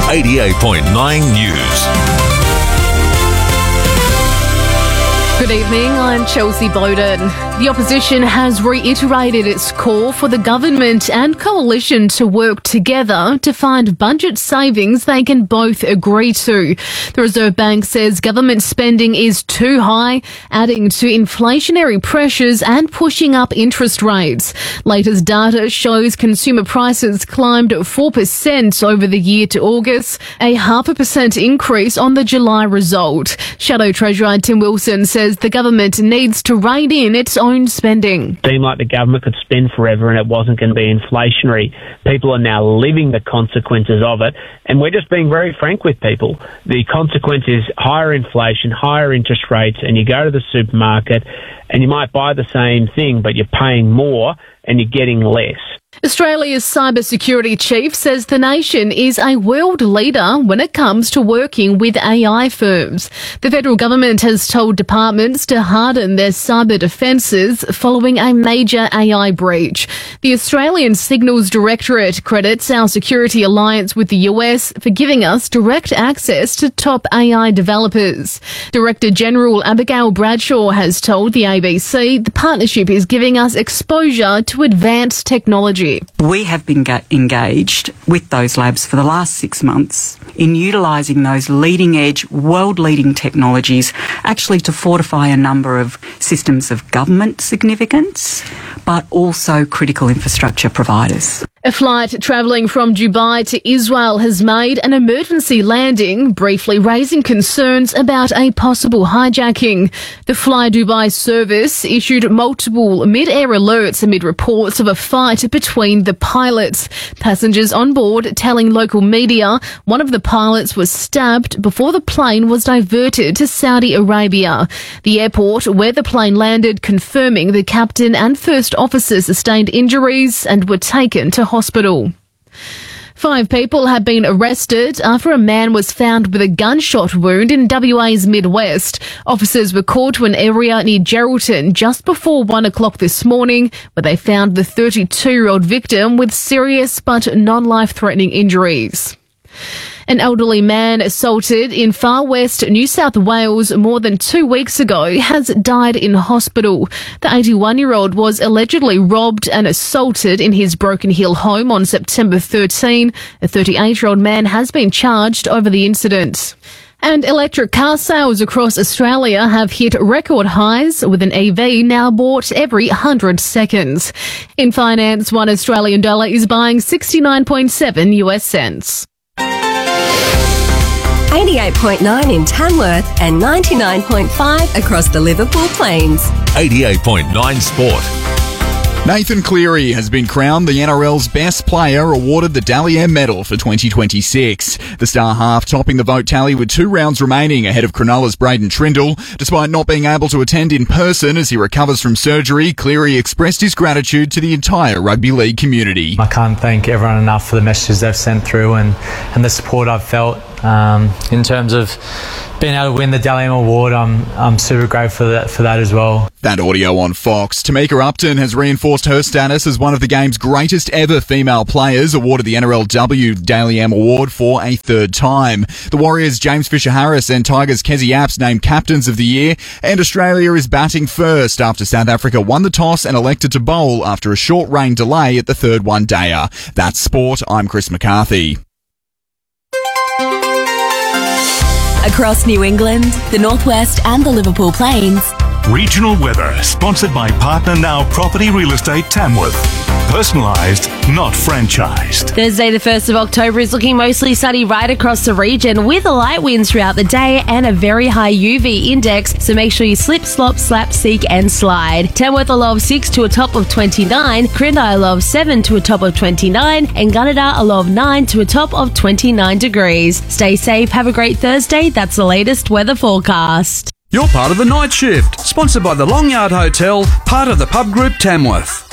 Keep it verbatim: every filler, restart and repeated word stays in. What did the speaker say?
eighty-eight point nine News. Good evening, I'm Chelsea Bowden. The opposition has reiterated its call for the government and coalition to work together to find budget savings they can both agree to. The Reserve Bank says government spending is too high, adding to inflationary pressures and pushing up interest rates. Latest data shows consumer prices climbed four percent over the year to August, a half a percent increase on the July result. Shadow Treasurer Tim Wilson says the government needs to rein in its own spending. It seemed like the government could spend forever and it wasn't going to be inflationary. People are now living the consequences of it, and we're just being very frank with people. The consequence is higher inflation, higher interest rates, and you go to the supermarket and you might buy the same thing, but you're paying more and you're getting less. Australia's cybersecurity chief says the nation is a world leader when it comes to working with A I firms. The federal government has told departments to harden their cyber defences following a major A I breach. The Australian Signals Directorate credits our security alliance with the U S for giving us direct access to top A I developers. Director General Abigail Bradshaw has told the A B C the partnership is giving us exposure to advanced technology. We have been ga- engaged with those labs for the last six months in utilising those leading-edge, world-leading technologies actually to fortify a number of systems of government significance, but also critical infrastructure providers. A flight travelling from Dubai to Israel has made an emergency landing, briefly raising concerns about a possible hijacking. The Fly Dubai service issued multiple mid-air alerts amid reports of a fight between the pilots. Passengers on board telling local media one of the pilots was stabbed before the plane was diverted to Saudi Arabia. The airport where the plane landed confirming the captain and first officer sustained injuries and were taken to hospital. Five people have been arrested after a man was found with a gunshot wound in W A's Midwest. Officers were called to an area near Geraldton just before one o'clock this morning, where they found the thirty-two-year-old victim with serious but non-life-threatening injuries. An elderly man assaulted in far west New South Wales more than two weeks ago has died in hospital. The eighty-one-year-old was allegedly robbed and assaulted in his Broken Hill home on September thirteenth. A thirty-eight-year-old man has been charged over the incident. And electric car sales across Australia have hit record highs, with an E V now bought every one hundred seconds. In finance, one Australian dollar is buying sixty-nine point seven US cents. eighty-eight point nine in Tamworth and ninety-nine point five across the Liverpool Plains. eighty-eight point nine Sport. Nathan Cleary has been crowned the N R L's best player, awarded the Dally M medal for twenty twenty-six. The star half topping the vote tally with two rounds remaining ahead of Cronulla's Braden Trindle. Despite not being able to attend in person as he recovers from surgery, Cleary expressed his gratitude to the entire rugby league community. I can't thank everyone enough for the messages they've sent through and, and the support I've felt. Um, in terms of being able to win the Dally M award, I'm I'm super grateful for that, for that as well. That audio on Fox. Tamika Upton has reinforced her status as one of the game's greatest ever female players, awarded the N R L W Dally M award for a third time. The Warriors' James Fisher-Harris and Tigers' Kezzy Apps named captains of the year, and Australia is batting first after South Africa won the toss and elected to bowl after a short rain delay at the third one-dayer. That's sport. I'm Chris McCarthy. Across New England, the Northwest and the Liverpool Plains. Regional weather, sponsored by Partner Now Property Real Estate Tamworth. Personalised, not franchised. Thursday the first of October is looking mostly sunny right across the region, with light winds throughout the day and a very high U V index, so make sure you slip, slop, slap, seek and slide. Tamworth a low of six to a top of twenty-nine, Crindai a low of seven to a top of twenty-nine, and Gunnedah a low of nine to a top of twenty-nine degrees. Stay safe, have a great Thursday. That's the latest weather forecast. You're part of the night shift, sponsored by the Long Yard Hotel, part of the Pub Group Tamworth.